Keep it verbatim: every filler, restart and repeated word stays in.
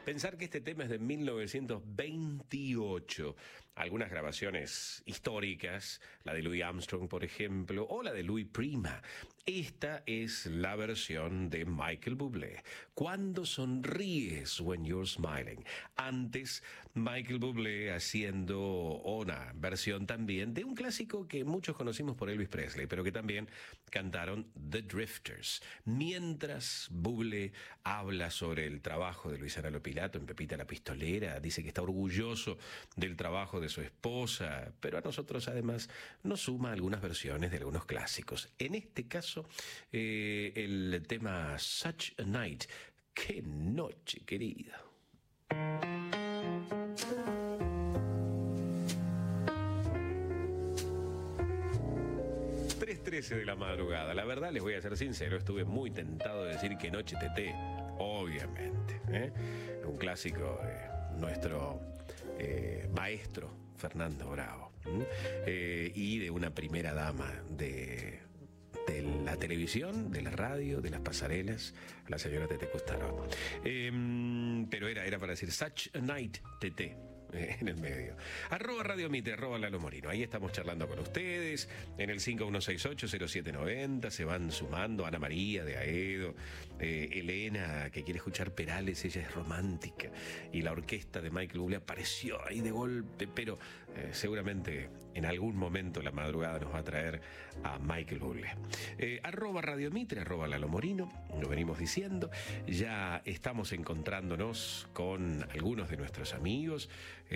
Pensar que este tema es de mil novecientos veintiocho. Algunas grabaciones históricas, la de Louis Armstrong, por ejemplo, o la de Louis Prima. Esta es la versión de Michael Bublé. Cuando sonríes, When You're Smiling. Antes, Michael Bublé haciendo una versión también de un clásico que muchos conocimos por Elvis Presley, pero que también cantaron The Drifters. Mientras Bublé habla sobre el trabajo de Luis Aralo Pilato en Pepita la Pistolera, dice que está orgulloso del trabajo de su esposa, pero a nosotros además nos suma algunas versiones de algunos clásicos. En este caso, eh, el tema Such a Night. ¡Qué noche, querida! tres trece de la madrugada. La verdad, les voy a ser sincero, estuve muy tentado de decir que Noche Teté, obviamente, ¿eh? Un clásico de nuestro eh, maestro Fernando Bravo, eh, y de una primera dama de, de la televisión, de la radio, de las pasarelas, la señora Teté Custarot. Eh, pero era, era para decir Such a Night, Teté. En el medio. Arroba Radio Mitre, arroba Lalo Morino. Ahí estamos charlando con ustedes. En el cinco uno seis ocho cero siete nueve cero se van sumando Ana María de Aedo, eh, Elena, que quiere escuchar Perales, ella es romántica. Y la orquesta de Michael Bublé apareció ahí de golpe, pero eh, seguramente en algún momento la madrugada nos va a traer a Michael Bublé. Eh, arroba Radio Mitre, arroba Lalo Morino, lo venimos diciendo. Ya estamos encontrándonos con algunos de nuestros amigos.